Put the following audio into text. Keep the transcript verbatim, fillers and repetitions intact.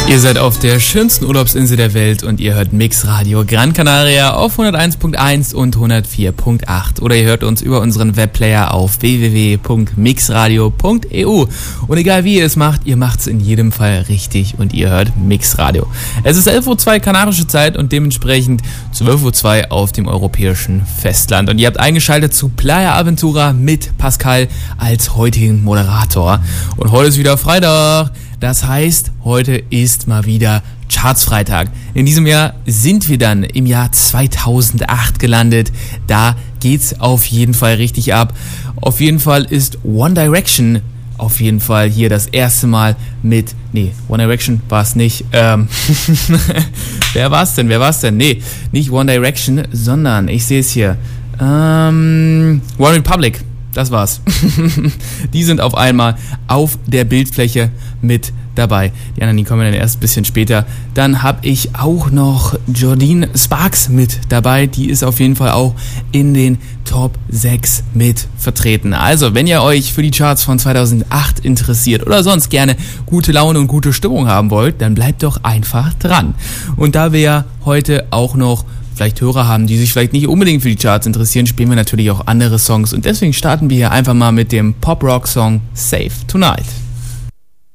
Ihr seid auf der schönsten Urlaubsinsel der Welt und ihr hört Mix Radio Gran Canaria auf hunderteins Punkt eins und hundertvier Punkt acht. Oder ihr hört uns über unseren Webplayer auf w w w punkt mixradio punkt e u. Und egal wie ihr es macht, ihr macht es in jedem Fall richtig und ihr hört Mix Radio. Es ist elf Uhr zwei kanarische Zeit und dementsprechend zwölf Uhr zwei auf dem europäischen Festland. Und ihr habt eingeschaltet zu Playa Aventura mit Pascal als heutigen Moderator. Und heute ist wieder Freitag. Das heißt, heute ist mal wieder Chartsfreitag. In diesem Jahr sind wir dann im Jahr zweitausendacht gelandet. Da geht's auf jeden Fall richtig ab. Auf jeden Fall ist One Direction auf jeden Fall hier das erste Mal mit... Nee, One Direction war es nicht. Ähm, wer war's denn? Wer war's denn? Nee, nicht One Direction, sondern, ich sehe es hier, ähm, One Republic. Das war's. Die sind auf einmal auf der Bildfläche mit dabei. Die anderen, die kommen dann erst ein bisschen später. Dann habe ich auch noch Jordine Sparks mit dabei. Die ist auf jeden Fall auch in den Top sechs mit vertreten. Also, wenn ihr euch für die Charts von zweitausendacht interessiert oder sonst gerne gute Laune und gute Stimmung haben wollt, dann bleibt doch einfach dran. Und da wir ja heute auch noch vielleicht Hörer haben, die sich vielleicht nicht unbedingt für die Charts interessieren, spielen wir natürlich auch andere Songs. Und deswegen starten wir hier einfach mal mit dem Pop-Rock-Song Save Tonight.